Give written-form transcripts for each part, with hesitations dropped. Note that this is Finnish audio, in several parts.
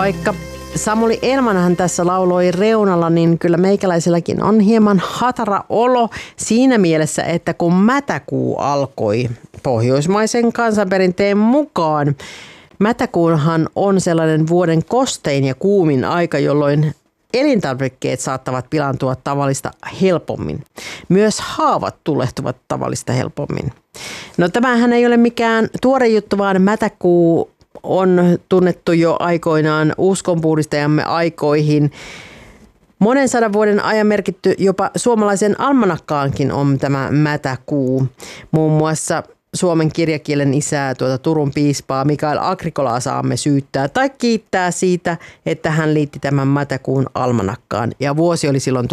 Vaikka Samuli Elmanhan tässä lauloi reunalla, niin kyllä meikäläiselläkin on hieman hatara olo siinä mielessä, että kun mätäkuu alkoi pohjoismaisen kansanperinteen mukaan, mätäkuuhan on sellainen vuoden kostein ja kuumin aika, jolloin elintarvikkeet saattavat pilaantua tavallista helpommin. Myös haavat tulehtuvat tavallista helpommin. No tämähän ei ole mikään tuore juttu, vaan mätäkuu on tunnettu jo aikoinaan uskonpuhdistajamme aikoihin. Monen sadan vuoden ajan merkitty jopa suomalaisen almanakkaankin on tämä mätäkuu. Muun muassa suomen kirjakielen isää Turun piispaa Mikael Agricolaa saamme syyttää tai kiittää siitä, että hän liitti tämän mätäkuun almanakkaan. Ja vuosi oli silloin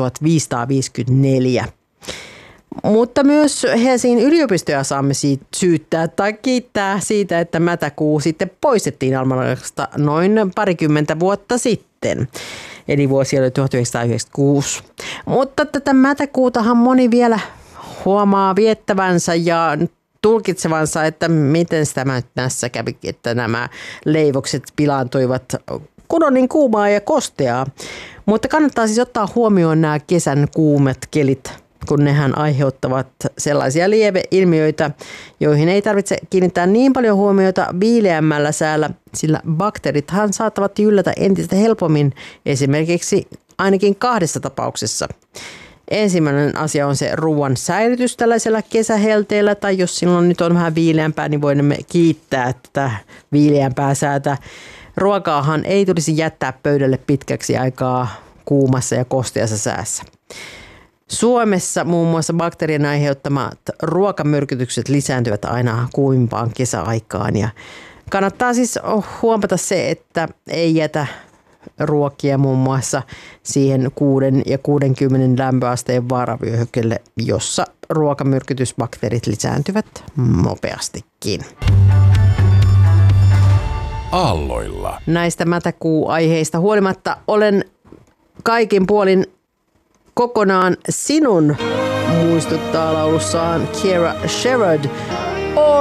1554. Mutta myös Helsingin yliopistoja saamme syyttää tai kiittää siitä, että mätäkuu sitten poistettiin almanakasta noin parikymmentä vuotta sitten. Eli vuosi oli 1996. Mutta tätä mätäkuutahan moni vielä huomaa viettävänsä ja tulkitsevansa, että miten tämä nyt tässä kävi, että nämä leivokset pilaantuivat, kun on niin kuumaa ja kosteaa. Mutta kannattaa siis ottaa huomioon nämä kesän kuumet kelit, kun nehän aiheuttavat sellaisia lieveilmiöitä, joihin ei tarvitse kiinnittää niin paljon huomiota viileämmällä säällä, sillä bakteerithan saattavat yllätä entistä helpommin esimerkiksi ainakin 2 tapauksessa. Ensimmäinen asia on se ruoan säilytys tällaisella kesähelteellä, tai jos silloin nyt on vähän viileämpää, niin voimme kiittää tätä viileämpää säätä. Ruokaahan ei tulisi jättää pöydälle pitkäksi aikaa kuumassa ja kosteassa säässä. Suomessa muun muassa bakteerien aiheuttamat ruokamyrkytykset lisääntyvät aina kuumimpaan kesäaikaan. Ja kannattaa siis huomata se, että ei jätä ruokia muun muassa siihen 6 ja 60 lämpöasteen vaaravyöhykkeelle, jossa ruokamyrkytysbakteerit lisääntyvät nopeastikin. Aalloilla. Näistä mätäkuu-aiheista huolimatta olen kaikin puolin kokonaan sinun, muistuttaa laulussaan Kierra Shepherd.